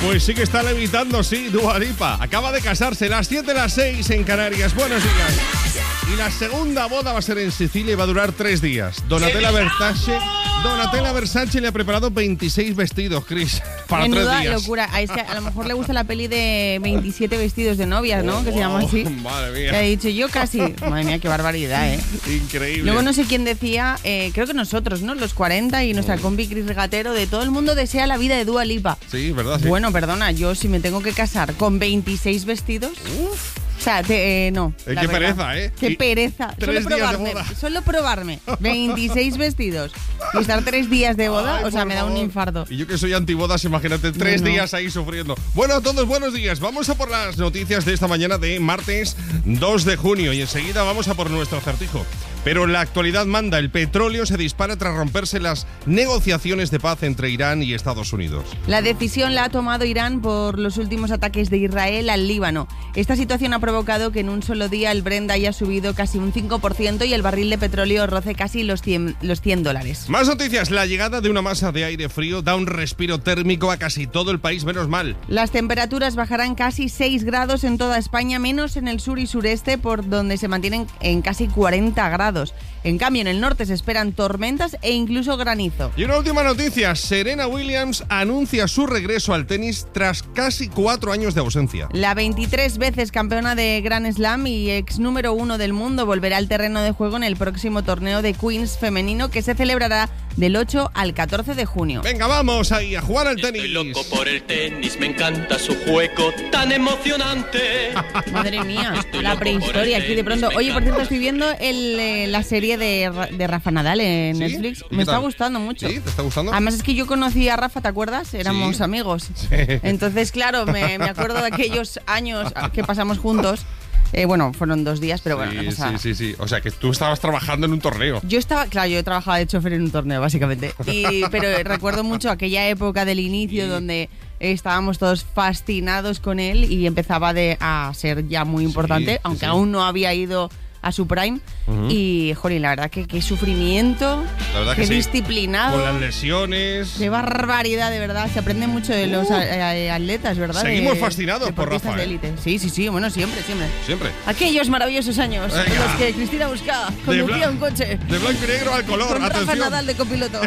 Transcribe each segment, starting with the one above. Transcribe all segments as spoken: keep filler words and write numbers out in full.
Pues sí que está levitando, sí, Dua Lipa. Acaba de casarse, las siete, las seis en Canarias. Buenos días. Y la segunda boda va a ser en Sicilia y va a durar tres días. Donatella Versace, Donatella Versace le ha preparado veintiséis vestidos, Chris, para Menuda tres días. Locura. Es que a lo mejor le gusta la peli de veintisiete vestidos de novias, ¿no? Que se llama así. Madre mía. Que ha dicho yo casi. Madre mía, qué barbaridad, ¿eh? Increíble. Luego no sé quién decía, eh, creo que nosotros, ¿no? Los cuarenta y nuestra compi Chris Regatero, de todo el mundo desea la vida de Dua Lipa. Sí, ¿verdad? Sí. Bueno, perdona, yo si me tengo que casar con veintiséis vestidos... Uf. O sea, te, eh, no. Eh, qué pereza, ¿eh? Qué Y pereza. tres Solo días de probarme, boda. solo probarme veintiséis vestidos y estar tres días de boda, Ay, o sea, por me da un favor. infarto. Y yo que soy antibodas, imagínate, tres No, no. días ahí sufriendo. Bueno, a todos, buenos días. Vamos a por las noticias de esta mañana de martes dos de junio y enseguida vamos a por nuestro acertijo. Pero la actualidad manda, el petróleo se dispara tras romperse las negociaciones de paz entre Irán y Estados Unidos. La decisión la ha tomado Irán por los últimos ataques de Israel al Líbano. Esta situación ha provocado que en un solo día el Brent haya subido casi un cinco por ciento y el barril de petróleo roce casi los cien, los cien dólares. Más noticias, la llegada de una masa de aire frío da un respiro térmico a casi todo el país, menos mal. Las temperaturas bajarán casi seis grados en toda España, menos en el sur y sureste, por donde se mantienen en casi cuarenta grados. En cambio, en el norte se esperan tormentas e incluso granizo. Y una última noticia, Serena Williams anuncia su regreso al tenis tras casi cuatro años de ausencia. La veintitrés veces campeona de Grand Slam y ex número uno del mundo volverá al terreno de juego en el próximo torneo de Queens femenino que se celebrará del ocho al catorce de junio. Venga, vamos ahí a jugar al tenis. Estoy loco por el tenis, me encanta su juego tan emocionante. Madre mía, Estoy la loco prehistoria por el aquí de tenis, pronto. me Oye, por cierto, encanta estoy viendo el, eh, la serie de, Ra- de Rafa Nadal en ¿Sí? Netflix. ¿Y qué Me está tal? gustando mucho. ¿Sí? ¿Te está gustando? Además es que yo conocí a Rafa, ¿te acuerdas? Éramos Sí. amigos. Sí. Entonces, claro, me, me acuerdo de aquellos años que pasamos juntos. Eh, bueno, fueron dos días, pero bueno, no Sí, pasa nada. sí, sí, sí. O sea, que tú estabas trabajando en un torneo. Yo estaba, claro, yo trabajaba de chofer en un torneo, básicamente. Y, pero recuerdo mucho aquella época del inicio Sí. donde estábamos todos fascinados con él y empezaba de, a ser ya muy importante, sí, aunque sí. aún no había ido a su prime. Ujú. Y, jolín, la verdad que qué sufrimiento, La verdad que qué sí. disciplinado. Con las lesiones. Qué barbaridad, de verdad. Se aprende mucho de los a- a- atletas, ¿verdad? Seguimos De- fascinados por deportistas Rafa, de ¿eh? élite. Sí, sí, sí. Bueno, siempre, siempre. Siempre. Aquellos maravillosos años en Venga. los que Cristina Buscá conducía bla- un coche De blanco y negro al color. con Rafa Atención. Nadal de copiloto.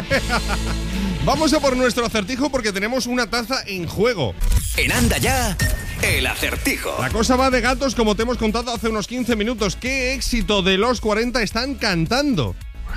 Vamos a por nuestro acertijo porque tenemos una taza en juego. En Anda Ya, el acertijo. La cosa va de gatos, como te hemos contado hace unos quince minutos. ¿Qué éxito de los cuarenta están cantando?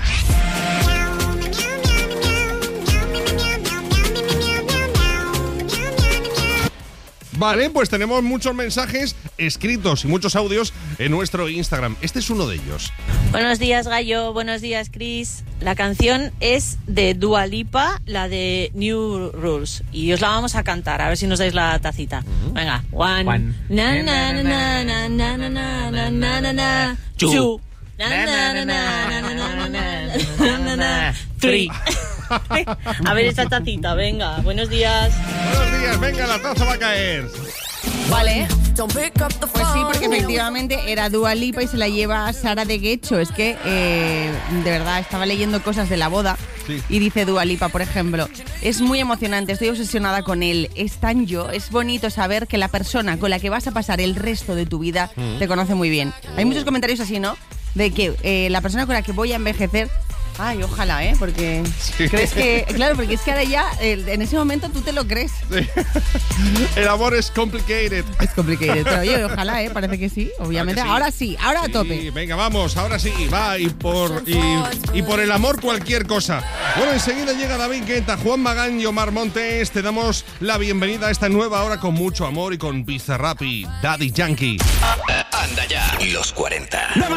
Vale, pues tenemos muchos mensajes escritos y muchos audios en nuestro Instagram. Este es uno de ellos. Buenos días, Gallo. Buenos días, Chris. La canción es de Dua Lipa, la de New Rules. Y os la vamos a cantar, a ver si nos dais la tacita. Venga. One. One. Na, na, na, na, na, na, na, na, na, na, na, na. Two. Na, na, na, na, na, na, na, na, na, na. Three. A ver esta tacita, venga. Buenos días. Buenos días, venga, la taza va a caer. Vale. Pues sí, porque efectivamente era Dua Lipa y se la lleva Sara de Guecho. Es que, eh, de verdad, estaba leyendo cosas de la boda Sí. y dice Dua Lipa, por ejemplo, es muy emocionante, estoy obsesionada con él, es tan yo, es bonito saber que la persona con la que vas a pasar el resto de tu vida te conoce muy bien. Hay muchos comentarios así, ¿no? De que eh, la persona con la que voy a envejecer... Ay, ojalá, ¿eh? Porque Sí. crees que... Claro, porque es que ahora ya, eh, en ese momento tú te lo crees. Sí. El amor es complicated. Es complicado, pero oye, ojalá, ¿eh? Parece que sí, obviamente. Claro que sí. Ahora sí, ahora a Sí, tope. venga, vamos, ahora sí, va, y por, y, y por el amor cualquier cosa. Bueno, enseguida llega David Guetta, Juan Magán y Omar Montes. Te damos la bienvenida a esta nueva hora con mucho amor y con Bizarrap y Daddy Yankee. Anda Ya, los cuarenta.